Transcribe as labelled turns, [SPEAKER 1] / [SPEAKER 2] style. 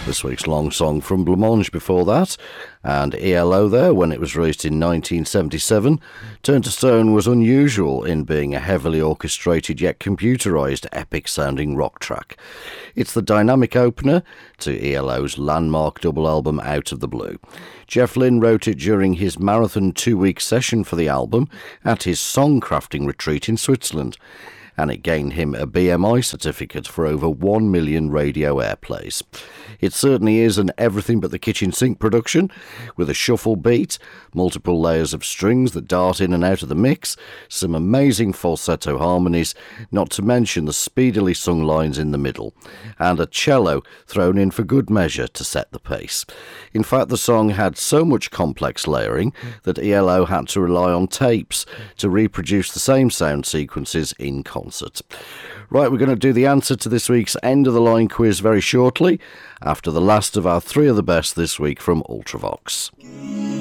[SPEAKER 1] This week's long song from Blancmange before that, and ELO there when it was released in 1977. Turn to Stone was unusual in being a heavily orchestrated yet computerised epic-sounding rock track. It's the dynamic opener to ELO's landmark double album Out of the Blue. Jeff Lynne wrote it during his marathon 2-week session for the album at his song-crafting retreat in Switzerland, and it gained him a BMI certificate for over 1 million radio airplays. It certainly is an everything but the kitchen sink production, with a shuffle beat, multiple layers of strings that dart in and out of the mix, some amazing falsetto harmonies, not to mention the speedily sung lines in the middle, and a cello thrown in for good measure to set the pace. In fact, the song had so much complex layering that ELO had to rely on tapes to reproduce the same sound sequences in concert. Right, we're going to do the answer to this week's End of the Line quiz very shortly, after the last of our 3 of the best this week from Ultravox.